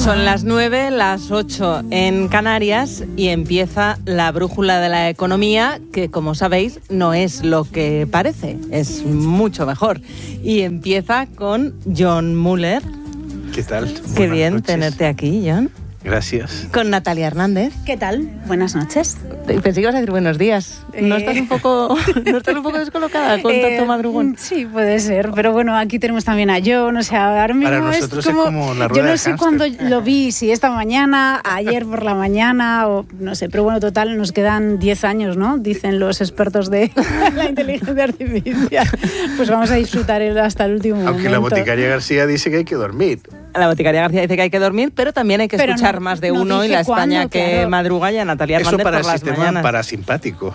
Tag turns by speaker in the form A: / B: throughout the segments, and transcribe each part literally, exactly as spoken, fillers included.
A: Son las nueve, las ocho en Canarias y empieza la brújula de la economía, que como sabéis no es lo que parece, es mucho mejor. Y empieza con John Muller.
B: ¿Qué tal?
A: Qué
B: Buenas
A: bien
B: noches.
A: tenerte aquí, John.
B: Gracias.
A: Con Natalia Hernández.
C: ¿Qué tal? Buenas noches.
A: Pensé que ibas a decir buenos días. ¿No
C: Eh...
A: estás un poco, ¿no estás un poco descolocada con
C: eh,
A: tanto madrugón?
C: Sí, puede ser. Pero bueno, aquí tenemos también a John. O sea, ahora mismo
B: Para nosotros
C: es como,
B: es como la rueda
C: yo no
B: del
C: sé
B: hámster.
C: cuándo lo vi, si esta mañana, ayer por la mañana, o no sé. Pero bueno, total, nos quedan diez años, ¿no? Dicen los expertos de la inteligencia artificial. Pues vamos a disfrutar hasta el último
B: Aunque
C: momento.
B: la boticaria García dice que hay que dormir.
A: La boticaria García dice que hay que dormir, pero también hay que
C: Pero
A: escuchar
C: no-
A: más de
C: no
A: uno y
C: dice
A: la España
C: cuándo,
A: que
C: claro.
A: madruga y a Natalia
B: Eso
A: Hernández
B: para
A: por
B: el
A: las
B: sistema
A: mañanas.
B: parasimpático.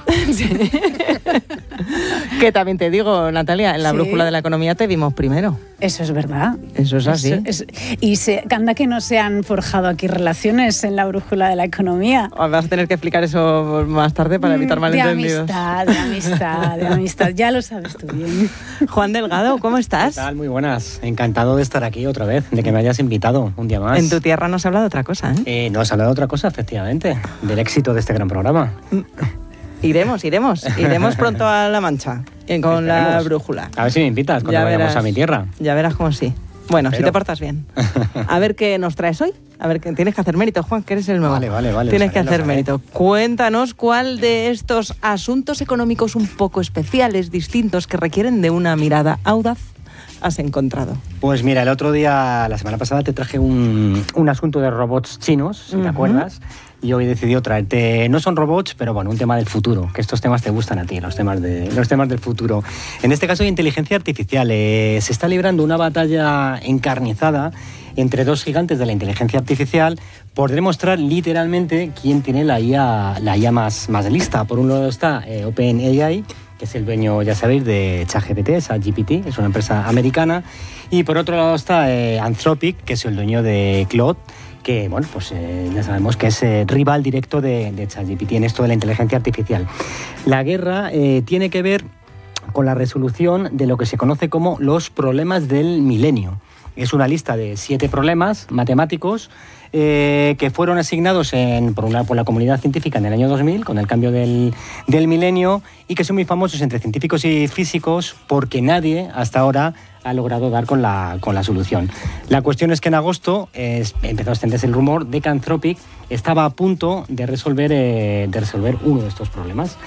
A: Que también te digo, Natalia, en la
C: Sí.
A: brújula de la economía te vimos primero.
C: Eso es verdad.
A: Eso es así.
C: Eso es- y se, anda que no se han forjado aquí relaciones en la brújula de la economía.
A: Vas a tener que explicar eso más tarde para evitar
C: Mm,
A: malentendidos.
C: De amistad, de amistad, de amistad. Ya lo sabes tú bien.
A: Juan Delgado, ¿cómo estás?
D: ¿Qué tal? Muy buenas. Encantado de estar aquí otra vez, de que me hayas invitado un día más.
A: En tu tierra no se habla de otra cosa, ¿eh?
D: Eh, no has hablado de otra cosa, efectivamente, del éxito de este gran programa.
A: Iremos, iremos. Iremos pronto a La Mancha eh, con la
D: Esperemos.
A: brújula.
D: A ver si me invitas cuando
A: Ya
D: vayamos
A: verás.
D: a mi tierra.
A: Ya verás cómo sí. Bueno, si
D: Pero-
A: te portas bien. A ver qué nos traes hoy. A ver, que tienes que hacer mérito, Juan, que eres el nuevo.
D: Vale, vale, vale,
A: Tienes
D: lo
A: que
D: haré, lo
A: hacer
D: haré.
A: mérito. Cuéntanos cuál de estos asuntos económicos un poco especiales, distintos, que requieren de una mirada audaz, has encontrado.
D: Pues mira, el otro día, la semana pasada, te traje un, un asunto de robots chinos, si
A: Ujú.
D: te acuerdas, y hoy he decidido traerte, no son robots, pero bueno, un tema del futuro, que estos temas te gustan a ti, los temas, de, los temas del futuro. En este caso, de inteligencia artificial. Eh, se está librando una batalla encarnizada entre dos gigantes de la inteligencia artificial por demostrar literalmente quién tiene la I A, la I A más, más lista. Por un lado está eh, OpenAI, que es el dueño, ya sabéis, de ChatGPT, ChatGPT, es una empresa americana, y por otro lado está eh, Anthropic, que es el dueño de Claude, que bueno, pues eh, ya sabemos que es eh, rival directo de, de ChatGPT en esto de la inteligencia artificial. La guerra eh, tiene que ver con la resolución de lo que se conoce como los problemas del milenio. Es una lista de siete problemas matemáticos eh, que fueron asignados en, por, una, por la comunidad científica en el año dos mil, con el cambio del, del milenio, y que son muy famosos entre científicos y físicos porque nadie hasta ahora ha logrado dar con la, con la solución. La cuestión es que en agosto eh, empezó a extenderse el rumor de que Anthropic estaba a punto de resolver, eh, de resolver uno de estos problemas,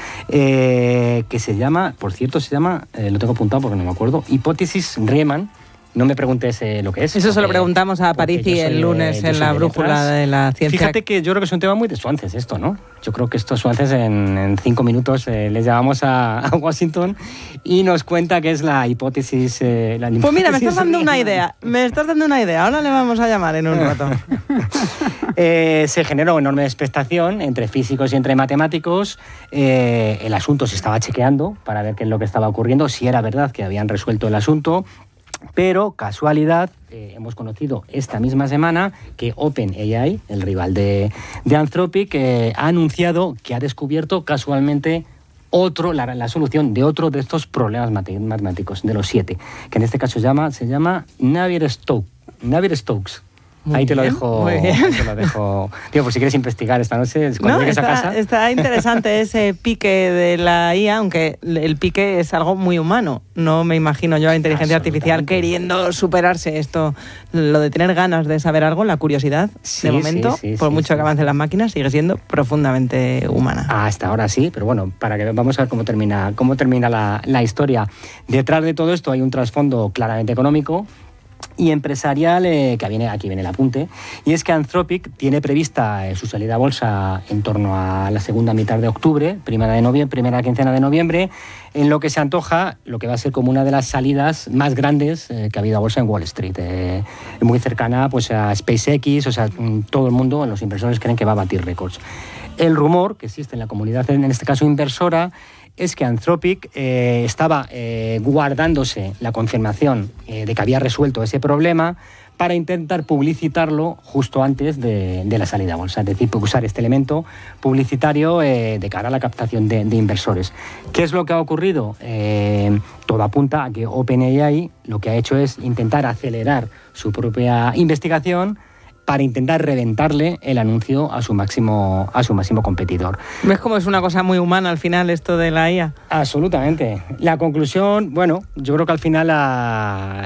D: eh, que se llama, por cierto, se llama, eh, lo tengo apuntado porque no me acuerdo, hipótesis Riemann. No me preguntes eh, lo que es.
A: Eso se lo
D: porque-
A: preguntamos a
D: porque
A: Parisi
D: yo soy
A: el
D: de-
A: lunes
D: yo
A: en
D: soy
A: la
D: de
A: brújula
D: letras.
A: de la ciencia.
D: Fíjate que yo creo que es un tema muy de Suances esto, ¿no? Yo creo que estos Suances en, en cinco minutos eh, les llamamos a, a Washington y nos cuenta que es la hipótesis... eh, la
A: Pues mira, me
D: hipótesis
A: estás dando una
D: Riemann.
A: idea. Me estás dando una idea. Ahora le vamos a llamar en un rato.
D: Eh, se generó enorme expectación entre físicos y entre matemáticos. Eh, el asunto se estaba chequeando para ver qué es lo que estaba ocurriendo, si era verdad que habían resuelto el asunto. Pero, casualidad, eh, hemos conocido esta misma semana que OpenAI, el rival de, de Anthropic, eh, ha anunciado que ha descubierto casualmente otro, la, la solución de otro de estos problemas mate- matemáticos, de los siete, que en este caso se llama, se llama Navier-Stokes. Navier-Stokes.
A: Muy
D: Ahí te lo
A: bien,
D: dejo.
A: muy bien.
D: Ahí te lo dejo. Digo, por si quieres investigar esta noche, cuando
A: No,
D: llegues a
A: está,
D: casa.
A: está interesante ese pique de la I A, aunque el pique es algo muy humano. No me imagino yo a la inteligencia artificial
D: Absolutamente.
A: queriendo superarse esto. Lo de tener ganas de saber algo, la curiosidad,
D: Sí,
A: de momento,
D: sí, sí,
A: por
D: sí,
A: mucho
D: sí.
A: que avancen las máquinas, sigue siendo profundamente humana.
D: Hasta ahora sí, pero bueno, para que vamos a ver cómo termina, cómo termina la, la historia. Detrás de todo esto hay un trasfondo claramente económico y empresarial, eh, que viene, aquí viene el apunte, y es que Anthropic tiene prevista eh, su salida a bolsa en torno a la segunda mitad de octubre, primera, de noviembre, primera quincena de noviembre, en lo que se antoja lo que va a ser como una de las salidas más grandes eh, que ha habido a bolsa en Wall Street, eh, muy cercana pues, a SpaceX, o sea, mm, todo el mundo, los inversores creen que va a batir récords. El rumor que existe en la comunidad, en este caso inversora, es que Anthropic eh, estaba eh, guardándose la confirmación eh, de que había resuelto ese problema para intentar publicitarlo justo antes de, de la salida a bolsa, es decir, usar este elemento publicitario eh, de cara a la captación de, de inversores. ¿Qué es lo que ha ocurrido? Eh, todo apunta a que OpenAI lo que ha hecho es intentar acelerar su propia investigación para intentar reventarle el anuncio a su máximo, a su máximo competidor.
A: ¿Ves cómo es una cosa muy humana al final esto de la I A?
D: Absolutamente. La conclusión, bueno, yo creo que al final la,